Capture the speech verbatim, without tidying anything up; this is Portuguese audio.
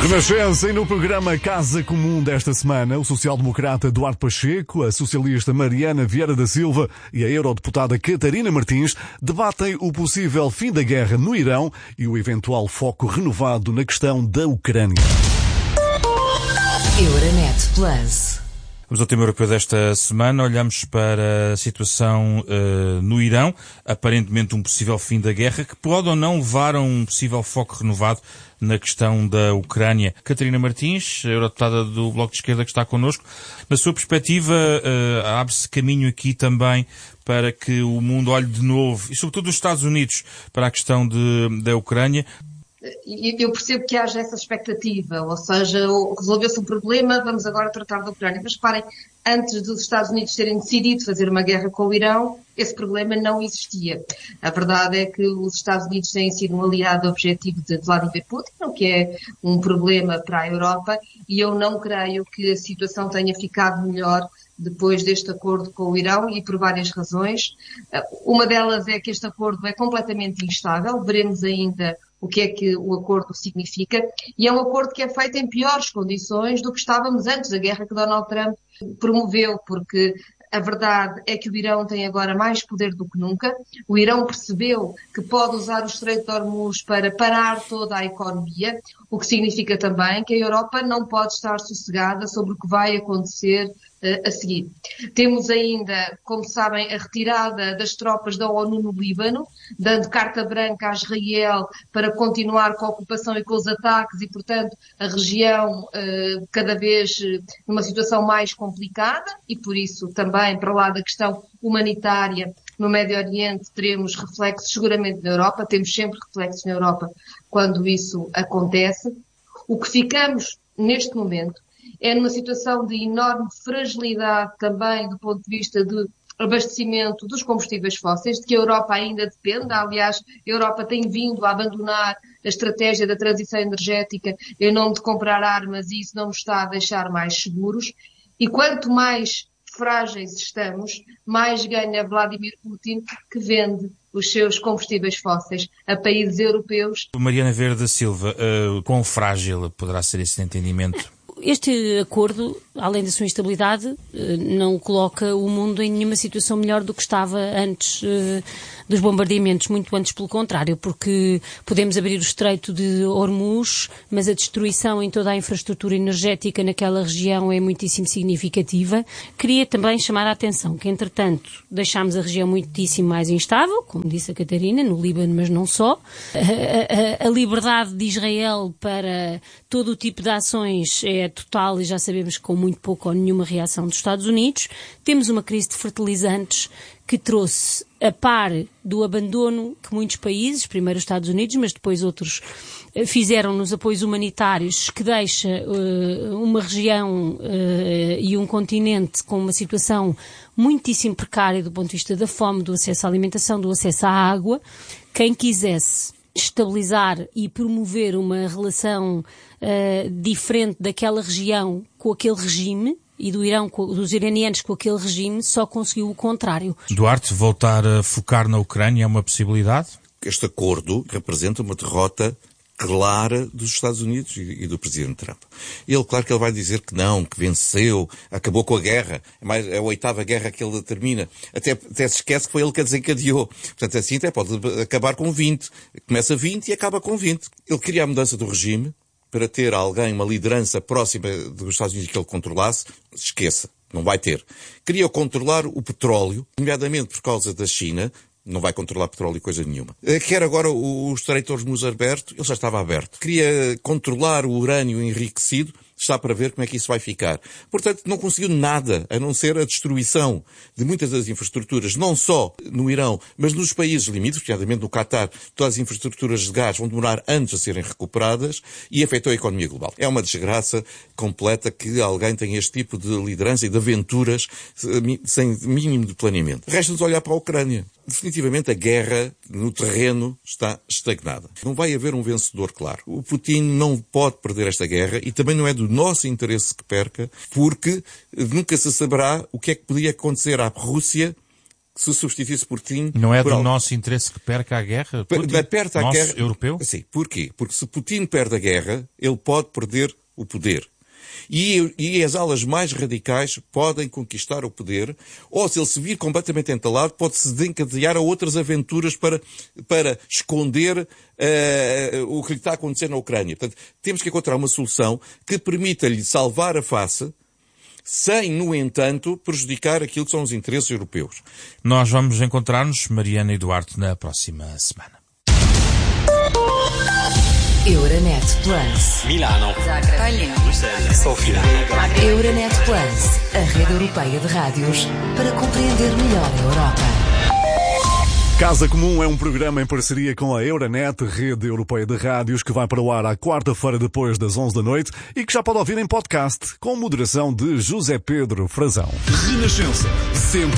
Renascença, e no programa Casa Comum desta semana, o social-democrata Duarte Pacheco, a socialista Mariana Vieira da Silva e a eurodeputada Catarina Martins debatem o possível fim da guerra no Irão e o eventual foco renovado na questão da Ucrânia. Euronet Plus. Vamos ao tema europeu desta semana. Olhamos para a situação uh, no Irão, aparentemente um possível fim da guerra, que pode ou não levar a um possível foco renovado na questão da Ucrânia. Catarina Martins, a eurodeputada do Bloco de Esquerda que está connosco, na sua perspectiva, uh, abre-se caminho aqui também para que o mundo olhe de novo, e sobretudo os Estados Unidos, para a questão de, da Ucrânia? Eu percebo que haja essa expectativa, ou seja, resolveu-se um problema, vamos agora tratar da Ucrânia. Mas reparem, antes dos Estados Unidos terem decidido fazer uma guerra com o Irão, esse problema não existia. A verdade é que os Estados Unidos têm sido um aliado objetivo de Vladimir Putin, o que é um problema para a Europa, e eu não creio que a situação tenha ficado melhor depois deste acordo com o Irão, e por várias razões. Uma delas é que este acordo é completamente instável, veremos ainda o que é que o acordo significa, e é um acordo que é feito em piores condições do que estávamos antes da guerra que Donald Trump promoveu, porque a verdade é que o Irão tem agora mais poder do que nunca. O Irão percebeu que pode usar o Estreito de Hormuz para parar toda a economia, o que significa também que a Europa não pode estar sossegada sobre o que vai acontecer a seguir. Temos ainda, como sabem, a retirada das tropas da ONU no Líbano, dando carta branca a Israel para continuar com a ocupação e com os ataques, e, portanto, a região eh, cada vez numa situação mais complicada, e por isso também, para lá da questão humanitária, no Médio Oriente teremos reflexos seguramente na Europa, temos sempre reflexos na Europa quando isso acontece. O que ficamos neste momento é numa situação de enorme fragilidade também do ponto de vista de abastecimento dos combustíveis fósseis, de que a Europa ainda depende. Aliás, a Europa tem vindo a abandonar a estratégia da transição energética em nome de comprar armas, e isso não nos está a deixar mais seguros. E quanto mais frágeis estamos, mais ganha Vladimir Putin, que vende os seus combustíveis fósseis a países europeus. Mariana Vieira da Silva, uh, quão frágil poderá ser esse entendimento? Este acordo, além da sua instabilidade, não coloca o mundo em nenhuma situação melhor do que estava antes uh, dos bombardeamentos, muito antes pelo contrário, porque podemos abrir o Estreito de Hormuz, mas a destruição em toda a infraestrutura energética naquela região é muitíssimo significativa. Queria também chamar a atenção que, entretanto, deixámos a região muitíssimo mais instável, como disse a Catarina, no Líbano, mas não só. A, a, a liberdade de Israel para todo o tipo de ações é total, e já sabemos que com muito pouco ou nenhuma reação dos Estados Unidos. Temos uma crise de fertilizantes que trouxe, a par do abandono que muitos países, primeiro os Estados Unidos, mas depois outros, fizeram nos apoios humanitários, que deixa uh, uma região uh, e um continente com uma situação muitíssimo precária do ponto de vista da fome, do acesso à alimentação, do acesso à água. Quem quisesse estabilizar e promover uma relação uh, diferente daquela região com aquele regime, e do Irão, dos iranianos com aquele regime, só conseguiu o contrário. Duarte, voltar a focar na Ucrânia é uma possibilidade? Este acordo representa uma derrota clara dos Estados Unidos e do Presidente Trump. Ele, claro que ele vai dizer que não, que venceu, acabou com a guerra, é, mais, é a oitava guerra que ele termina. Até, até se esquece que foi ele que a desencadeou. Portanto, assim até pode acabar com vinte. Começa vinte e acaba com vinte. Ele queria a mudança do regime para ter alguém, uma liderança próxima dos Estados Unidos que ele controlasse. Esqueça, não vai ter. Queria controlar o petróleo, nomeadamente por causa da China. Não vai controlar petróleo e coisa nenhuma. Quer agora o, o Estreito de Hormuz aberto, ele já estava aberto. Queria controlar o urânio enriquecido, está para ver como é que isso vai ficar. Portanto, não conseguiu nada, a não ser a destruição de muitas das infraestruturas, não só no Irão, mas nos países limítrofes, nomeadamente no Qatar. Todas as infraestruturas de gás vão demorar anos a serem recuperadas, e afetou a economia global. É uma desgraça completa que alguém tenha este tipo de liderança e de aventuras sem mínimo de planeamento. Resta-nos olhar para a Ucrânia. Definitivamente a guerra no terreno está estagnada. Não vai haver um vencedor claro. O Putin não pode perder esta guerra, e também não é do nosso interesse que perca, porque nunca se saberá o que é que podia acontecer à Rússia que se substituísse Putin... Não é por do algo... nosso interesse que perca a guerra? Putin, perca a nosso guerra... europeu? Sim, porquê? Porque se Putin perde a guerra, ele pode perder o poder. E, e as alas mais radicais podem conquistar o poder, ou se ele se vir completamente entalado, pode-se desencadear a outras aventuras para, para esconder uh, o que lhe está a acontecer na Ucrânia. Portanto, temos que encontrar uma solução que permita-lhe salvar a face, sem, no entanto, prejudicar aquilo que são os interesses europeus. Nós vamos encontrar-nos, Mariana e Duarte, na próxima semana. Euronet Plus. Milano. Zagreb. Bruxelas. Sofia. Euronet Plus, a rede europeia de rádios para compreender melhor a Europa. Casa Comum é um programa em parceria com a Euronet, rede europeia de rádios, que vai para o ar à quarta-feira depois das onze da noite e que já pode ouvir em podcast, com moderação de José Pedro Frazão. Renascença. Sempre